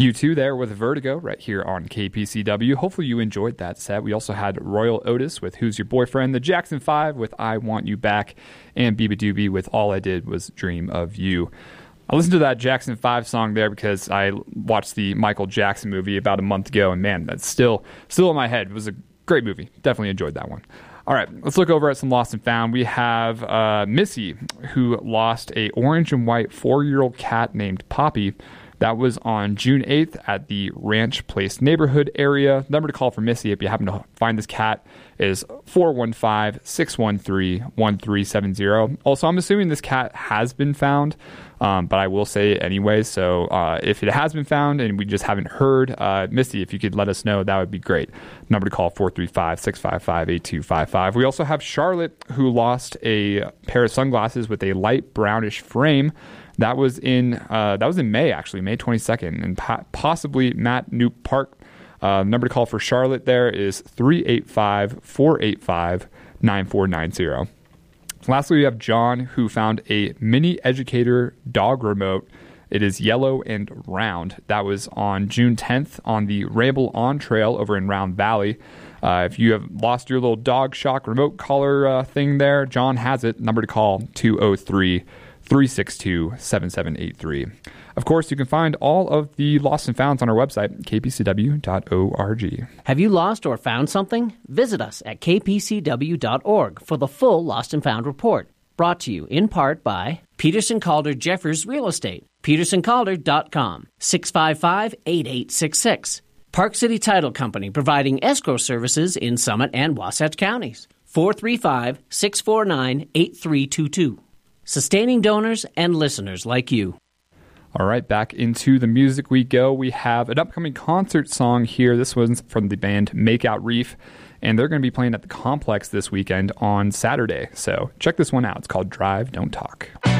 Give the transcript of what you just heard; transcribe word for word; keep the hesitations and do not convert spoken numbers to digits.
You two there with Vertigo right here on K P C W. Hopefully you enjoyed that set. We also had Royal Otis with Who's Your Boyfriend, the Jackson five with I Want You Back, and Biba Doobie with All I Did Was Dream of You. I listened to that Jackson five song there because I watched the Michael Jackson movie about a month ago, and man, that's still still in my head. It was a great movie. Definitely enjoyed that one. All right, let's look over at some lost and found. We have uh, Missy, who lost a orange and white four-year-old cat named Poppy. That was on June eighth at the Ranch Place neighborhood area. The number to call for Missy if you happen to find this cat is four one five, six one three, one three seven zero. Also, I'm assuming this cat has been found, um, but I will say it anyway. So uh, if it has been found and we just haven't heard, uh, Missy, if you could let us know, that would be great. Number to call four three five, six five five, eight two five five. We also have Charlotte, who lost a pair of sunglasses with a light brownish frame. That was in uh, that was in May, actually, May twenty-second, and po- possibly Matt Newp Park. Uh, number to call for Charlotte there is three eight five, four eight five, nine four nine zero. Lastly, we have John, who found a mini educator dog remote. It is yellow and round. That was on June tenth on the Ramble On Trail over in Round Valley. Uh, if you have lost your little dog shock remote collar uh, thing there, John has it. Number to call two oh three, three six two, seven seven eight three. Of course, you can find all of the lost and founds on our website, k p c w dot org. Have you lost or found something? Visit us at k p c w dot org for the full Lost and Found report. Brought to you in part by Peterson Calder Jeffers Real Estate, peterson calder dot com, six five five, eight eight six six. Park City Title Company, providing escrow services in Summit and Wasatch counties, four three five, six four nine, eight three two two. Sustaining donors and listeners like you. All right, back into the music we go. We have an upcoming concert song here. This one's from the band Makeout Reef, and they're going to be playing at the Complex this weekend on Saturday. So check this one out. It's called Drive, Don't Talk.